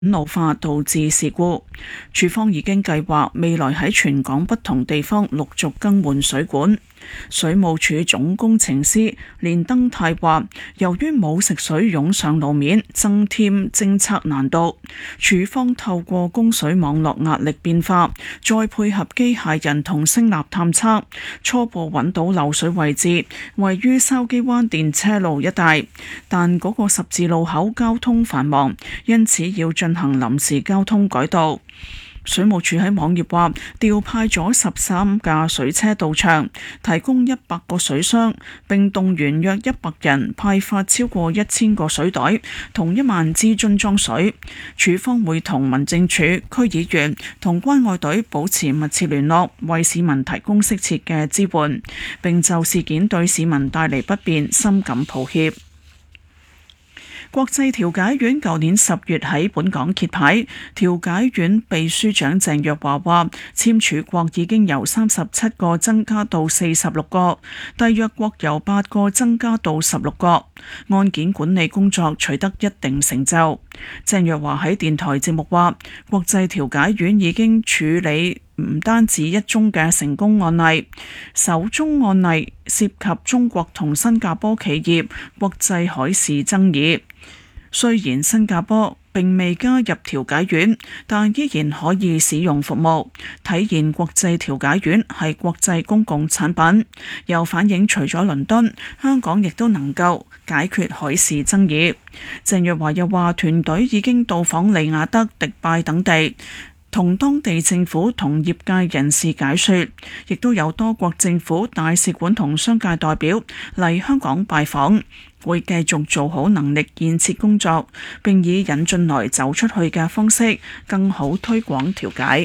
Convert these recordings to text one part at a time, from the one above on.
路化導致事故，署方已經計劃未來喺全港不同地方陸續更換水管。水務署總工程師連登泰話，由於冇食水湧上路面，增添偵測難度，署方透過供水網絡壓力變化，再配合機械人同聲納探測，初步揾到漏水位置，位於筲箕灣電車路一帶，但嗰個十字路口交通繁忙，因此要進行臨時交通改道。水務署喺網頁話，調派咗13架水車到場，提供100個水箱，並動員約100人派發超過1000個水袋同1萬支樽裝水。署方會同民政處、區議員同關愛隊保持密切聯絡，為市民提供適切嘅支援，並就事件對市民帶嚟不便深感抱歉。國際調解院舊年10月喺本港揭牌，調解院秘書長鄭若驊話，簽署國已經由37個增加到46個，締約國由8個增加到16個，案件管理工作取得一定成就。鄭若驊喺電台節目話，國際調解院已經處理唔單止一宗嘅成功案例，首宗案例涉及中國同新加坡企業國際海事爭議。雖然新加坡並未加入調解院，但依然可以使用服務，體現國際調解院係國際公共產品，又反映除咗倫敦，香港亦都能夠解決海事爭議。鄭若驊又話，團隊已經到訪利雅得、迪拜等地，同當地政府同業界人士解說，亦都有多國政府、大使館同商界代表嚟香港拜訪，會繼續做好能力建設工作，並以引進來走出去嘅方式，更好推廣調解。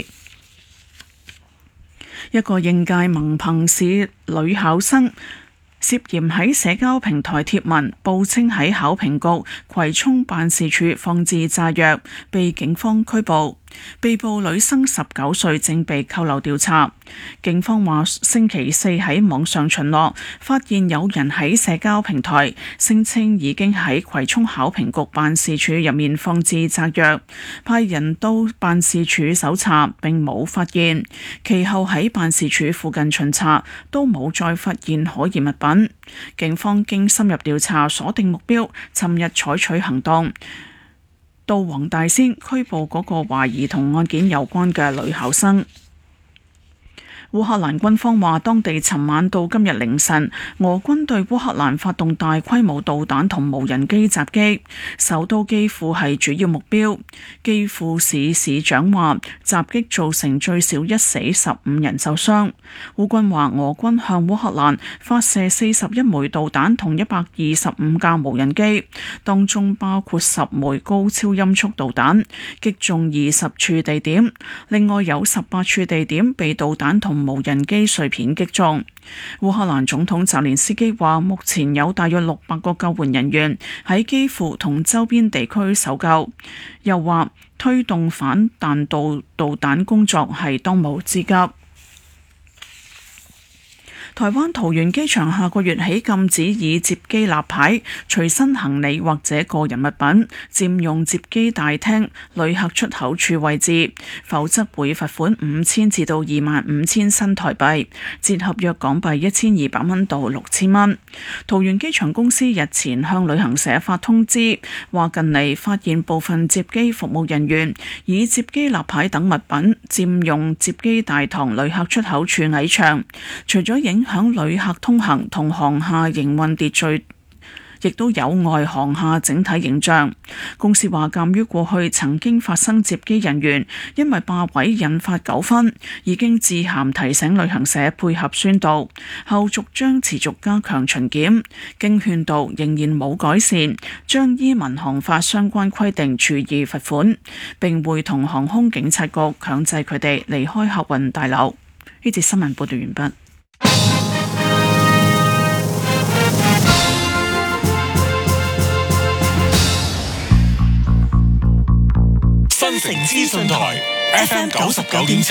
一個應屆文憑試女考生涉嫌喺社交平台貼文，報稱喺考評局葵涌辦事處放置炸藥，被警方拘捕。被捕女生19歲，正被扣留調查。警方話，星期四喺網上巡邏，發現有人喺社交平台聲稱已經喺葵涌考評局辦事處入面放置炸藥，派人到辦事處搜查，並冇發現。其後喺辦事處附近巡查，都冇再發現可疑物品。警方經深入調查，鎖定目標，尋日採取行動，到黃大仙拘捕嗰個懷疑同案件有關嘅女考生。烏克蘭軍方話，當地尋晚到今日凌晨，俄軍對烏克蘭發動大規模導彈同無人機襲擊，首都基輔係主要目標。基輔市市長話，襲擊造成最少1死15人受傷。烏軍話，俄軍向烏克蘭發射41枚導彈同125架無人機，當中包括10枚高超音速導彈，擊中20處地點，另外有18處地點被導彈同無人機碎片擊中。烏克蘭總統澤連斯基話，目前有大約600個救援人員喺基輔同周邊地區搜救，又話推動反彈道導彈工作係當務之急。台灣桃園機場下個月起禁止以接機立牌隨身行李或者個人物品佔用接機大廳旅客出口處位置，否則會罰款5000至到25000新台幣，折合約港幣1200蚊到6000蚊。桃園機場公司日前向旅行社發通知，話近嚟發現部分接機服務人員以接機立牌等物品佔用接機大堂旅客出口處矮牆，除咗影響旅客通行同航廈營運秩序，亦都有礙航廈整體形象。公司話，鑑於過去曾經發生接機人員因為霸位引發糾紛，已經致函提醒旅行社配合宣導，後續將持續加強巡檢。經勸導仍然冇改善，將依民航法相關規定處以罰款，並會同航空警察局強制佢哋離開客運大樓。呢節新聞報道完畢。 新城資訊台 FM 99.7